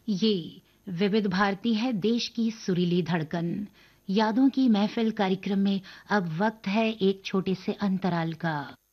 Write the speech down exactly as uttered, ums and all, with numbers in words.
ये विविध भारती है, देश की सुरीली धड़कन। यादों की महफिल कार्यक्रम में अब वक्त है एक छोटे से अंतराल का।